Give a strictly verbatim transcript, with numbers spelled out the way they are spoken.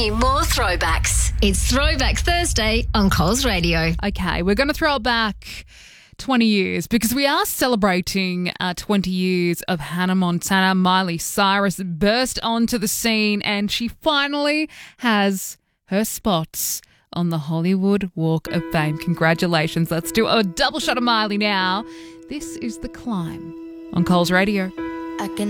you more throwbacks. It's Throwback Thursday on Coles Radio. Okay, we're going to throw it back twenty years because we are celebrating uh, twenty years of Hannah Montana. Miley Cyrus burst onto the scene and she finally has her spots on the Hollywood Walk of Fame. Congratulations. Let's do a double shot of Miley now. This is The Climb on Coles Radio. I can